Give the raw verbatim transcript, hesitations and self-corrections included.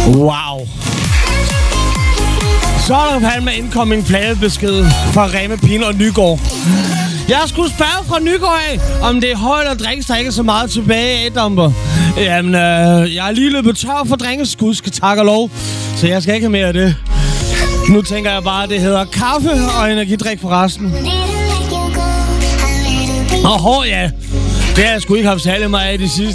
Wow. Så er der fandme incoming pladebesked fra Rema Pine og Nygaard. Jeg skulle spørge fra Nygaard af, om det er højt og drikkes, der ikke er så meget tilbage af, dumper. Jamen, øh, jeg er lige løbet tør for drinkeskud, skal takke og lov. Så jeg skal ikke have mere af det. Nu tænker jeg bare, at det hedder kaffe og energidrik for resten. Åh, ja. Det har jeg sgu ikke haft særlig meget af de sidste